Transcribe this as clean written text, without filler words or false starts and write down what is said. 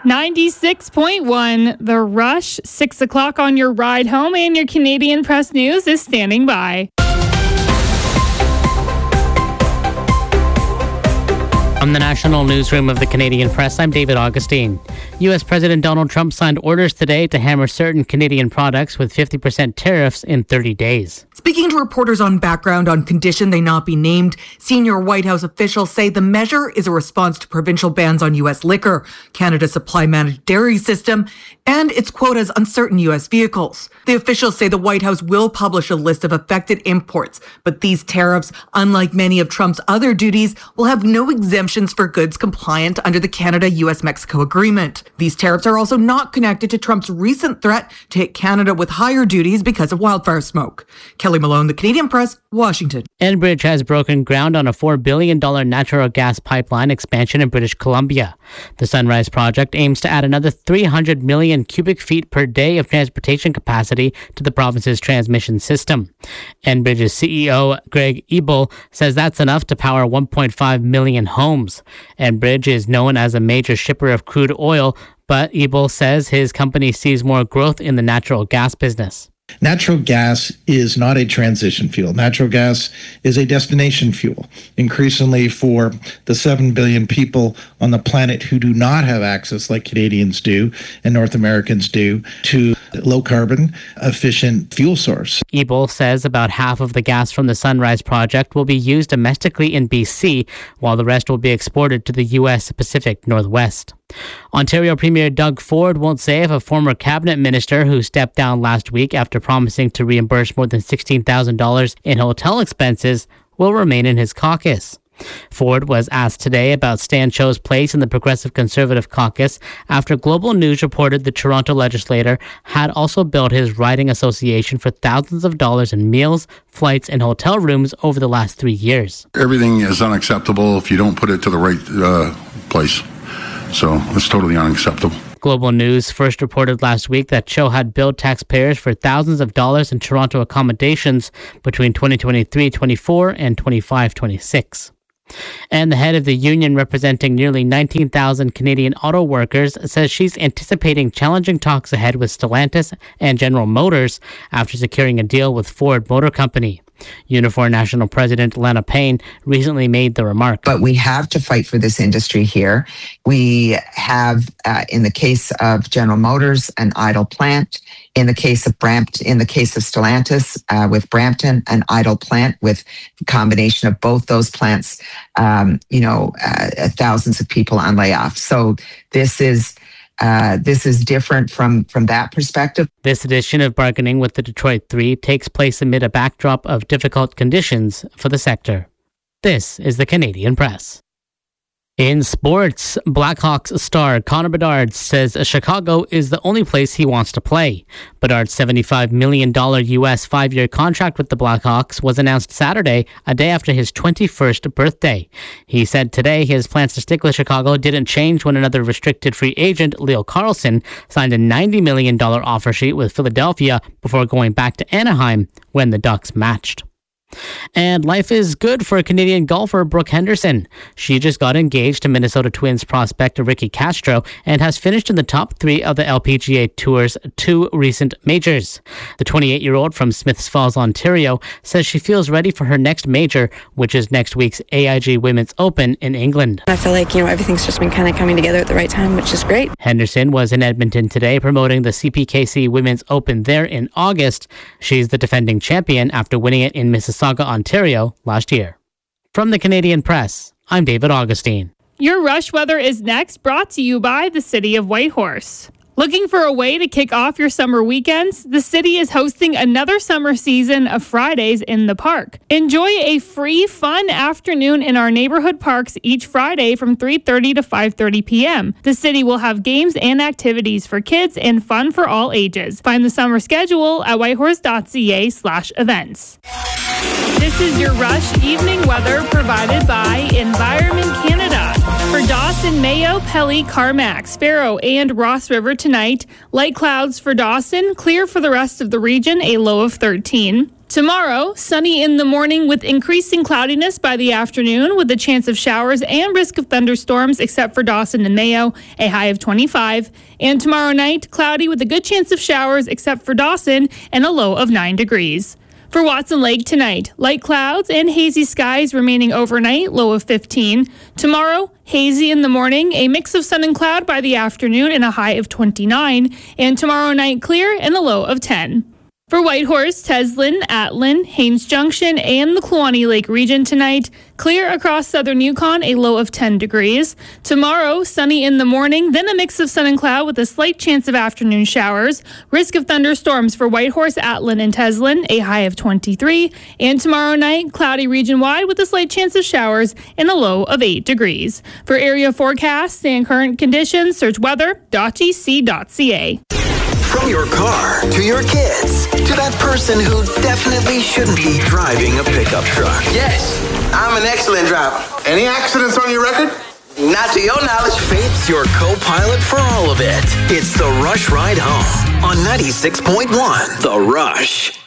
96.1 The Rush, 6 o'clock on your ride home, and your Canadian Press News is standing by. From the National Newsroom of the Canadian Press, I'm David Augustine. U.S. President Donald Trump signed orders today to hammer certain Canadian products with 50% tariffs in 30 days. Speaking to reporters on background on condition they not be named, senior White House officials say the measure is a response to provincial bans on U.S. liquor, Canada's supply managed dairy system, and its quotas on certain U.S. vehicles. The officials say the White House will publish a list of affected imports, but these tariffs, unlike many of Trump's other duties, will have no exemptions for goods compliant under the Canada-U.S.-Mexico agreement. These tariffs are also not connected to Trump's recent threat to hit Canada with higher duties because of wildfire smoke. Kelly Malone, The Canadian Press, Washington. Enbridge has broken ground on a $4 billion natural gas pipeline expansion in British Columbia. The Sunrise project aims to add another 300 million cubic feet per day of transportation capacity to the province's transmission system. Enbridge's CEO, Greg Ebel, says that's enough to power 1.5 million homes. Enbridge is known as a major shipper of crude oil, but Ebel says his company sees more growth in the natural gas business. Natural gas is not a transition fuel. Natural gas is a destination fuel. Increasingly, for the 7 billion people on the planet who do not have access, like Canadians do and North Americans do, to low carbon, efficient fuel source. Ebel says about half of the gas from the Sunrise project will be used domestically in BC, while the rest will be exported to the U.S. Pacific Northwest. Ontario Premier Doug Ford won't say if a former cabinet minister who stepped down last week after promising to reimburse more than $16,000 in hotel expenses will remain in his caucus. Ford was asked today about Stan Cho's place in the Progressive Conservative caucus after Global News reported the Toronto legislator had also billed his riding association for thousands of dollars in meals, flights, and hotel rooms over the last 3 years. Everything is unacceptable if you don't put it to the right place. So it's totally unacceptable. Global News first reported last week that Cho had billed taxpayers for thousands of dollars in Toronto accommodations between 2023-24 and 25-26. And the head of the union representing nearly 19,000 Canadian auto workers says she's anticipating challenging talks ahead with Stellantis and General Motors after securing a deal with Ford Motor Company. Unifor National President Lana Payne recently made the remark. But we have to fight for this industry here. We have, in the case of General Motors, an idle plant. In the case of Stellantis, with Brampton, an idle plant with a combination of both those plants, thousands of people on layoff. So this is different from that perspective. This edition of Bargaining with the Detroit Three takes place amid a backdrop of difficult conditions for the sector. This is the Canadian Press. In sports, Blackhawks star Connor Bedard says Chicago is the only place he wants to play. Bedard's $75 million U.S. 5-year contract with the Blackhawks was announced Saturday, a day after his 21st birthday. He said today his plans to stick with Chicago didn't change when another restricted free agent, Leo Carlsson, signed a $90 million offer sheet with Philadelphia before going back to Anaheim when the Ducks matched. And life is good for Canadian golfer Brooke Henderson. She just got engaged to Minnesota Twins prospect Ricky Castro and has finished in the top 3 of the LPGA Tour's 2 recent majors. The 28-year-old from Smiths Falls, Ontario, says she feels ready for her next major, which is next week's AIG Women's Open in England. I feel like, everything's just been kind of coming together at the right time, which is great. Henderson was in Edmonton today promoting the CPKC Women's Open there in August. She's the defending champion after winning it in Mississauga, Ontario last year. From the Canadian Press, I'm David Augustine. Your Rush Weather is next, brought to you by the City of Whitehorse. Looking for a way to kick off your summer weekends? The city is hosting another summer season of Fridays in the Park. Enjoy a free, fun afternoon in our neighborhood parks each Friday from 3:30 to 5:30 p.m. The city will have games and activities for kids and fun for all ages. Find the summer schedule at whitehorse.ca/events. This is your Rush evening weather provided by Environment Canada. For Dawson, Mayo, Pelly, Carmack, Sparrow, and Ross River tonight, light clouds for Dawson, clear for the rest of the region, a low of 13. Tomorrow, sunny in the morning with increasing cloudiness by the afternoon with a chance of showers and risk of thunderstorms except for Dawson and Mayo, a high of 25. And tomorrow night, cloudy with a good chance of showers except for Dawson and a low of 9 degrees. For Watson Lake tonight, light clouds and hazy skies remaining overnight, low of 15. Tomorrow, hazy in the morning, a mix of sun and cloud by the afternoon and a high of 29. And tomorrow night, clear and a low of 10. For Whitehorse, Teslin, Atlin, Haines Junction, and the Kluane Lake region tonight, clear across southern Yukon, a low of 10 degrees. Tomorrow, sunny in the morning, then a mix of sun and cloud with a slight chance of afternoon showers. Risk of thunderstorms for Whitehorse, Atlin, and Teslin, a high of 23. And tomorrow night, cloudy region-wide with a slight chance of showers and a low of 8 degrees. For area forecasts and current conditions, search weather.gc.ca. From your car to your kids to that person who definitely shouldn't be driving a pickup truck. Yes, I'm an excellent driver. Any accidents on your record? Not to your knowledge. Faith's your co-pilot for all of it. It's the Rush Ride Home on 96.1 The Rush.